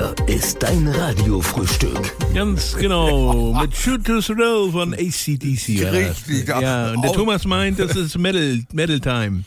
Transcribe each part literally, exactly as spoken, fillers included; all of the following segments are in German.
Hier ist dein Radiofrühstück. Ganz genau, mit Shoot to Thrill von A C D C. Richtig. Ja, und der Thomas meint, das ist Metal, Metal Time.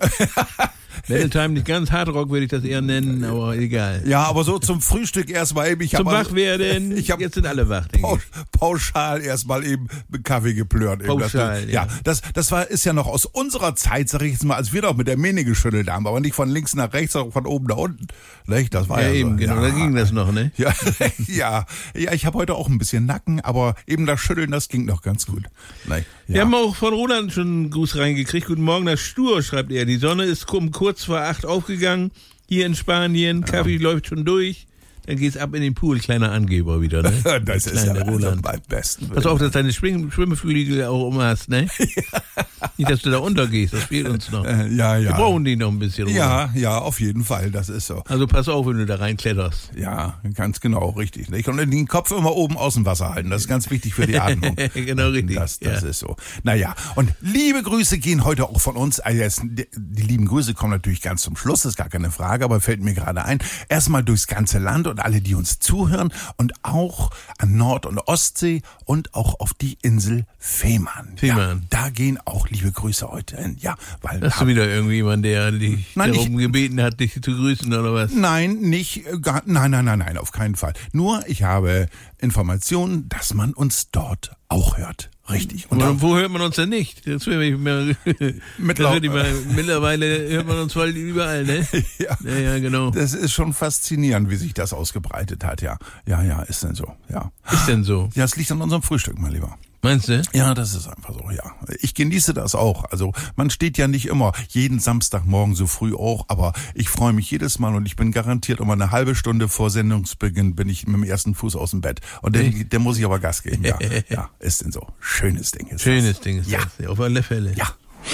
Metal Time, nicht ganz Hardrock würde ich das eher nennen, aber egal. Ja, aber so zum Frühstück erstmal eben. Ich Zum hab Wachwerden, ich hab jetzt sind alle wach, denke pausch, pauschal erstmal eben mit Kaffee geplört. Eben, Pauschal, das, ja. ja. Das, das war, ist ja noch aus unserer Zeit, sag ich jetzt mal, als wir doch mit der Mähne geschüttelt haben, aber nicht von links nach rechts, sondern von oben nach unten. Nicht? Das war Ja, ja, eben, so. genau, ja. da ging das noch, ne? Ja, ja, ja, ich habe heute auch ein bisschen Nacken, aber eben das Schütteln, das ging noch ganz gut. Nein, ja. Wir haben auch von Roland schon einen Gruß reingekriegt. Guten Morgen, das Stur, schreibt er. Die Sonne ist um kurz vor acht aufgegangen, hier in Spanien. Kaffee ja. läuft schon durch. Dann geht's ab in den Pool, kleiner Angeber wieder, ne? Das der ist ja kleine also Roland. beim besten. Pass auf, dass deine Schwimm- Schwimmflügel auch um hast, ne? Ja. Nicht, dass du da untergehst, das fehlt uns noch. Äh, ja, ja. Wir brauchen die noch ein bisschen. Ja, Roland. Ja, auf jeden Fall, das ist so. Also pass auf, wenn du da reinkletterst. Ja, ganz genau, richtig. Nicht? Und den Kopf immer oben aus dem Wasser halten, das ist ganz wichtig für die Atmung. Genau, richtig. Das, das ja. ist so. Naja, und liebe Grüße gehen heute auch von uns. Also jetzt, die lieben Grüße kommen natürlich ganz zum Schluss, das ist gar keine Frage, aber fällt mir gerade ein. Erstmal durchs ganze Land und alle, die uns zuhören und auch an Nord- und Ostsee und auch auf die Insel Fehmarn. Fehmarn. Ja, da gehen auch liebe Grüße heute hin. Ja, weil Hast du wieder irgendjemand, der dich Nein, darum ich, gebeten hat, dich zu grüßen oder was? Nein, nicht, gar, nein, nein, nein, nein, auf keinen Fall. Nur ich habe Informationen, dass man uns dort auch hört. Richtig. Und auch, wo hört man uns denn nicht? Das höre ich mal, Mittler- das mal, mittlerweile hört man uns voll überall, ne? Ja, ja, ja, genau. Das ist schon faszinierend, wie sich das ausgebreitet hat, ja. Ja, ja, ist denn so, ja. Ist denn so? Ja, es liegt an unserem Frühstück, mein Lieber. Meinst du? Ja, das ist einfach so, ja. Ich genieße das auch. Also man steht ja nicht immer jeden Samstagmorgen so früh auch, aber ich freue mich jedes Mal und ich bin garantiert immer eine halbe Stunde vor Sendungsbeginn bin ich mit dem ersten Fuß aus dem Bett. Und den, der muss ich aber Gas geben, ja. Ja, ist denn so. Schönes Ding ist Schönes das. Ding ist ja. das, auf alle Fälle. Ja.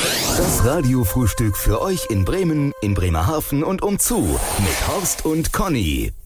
Das Radiofrühstück für euch in Bremen, in Bremerhaven und umzu mit Horst und Conny.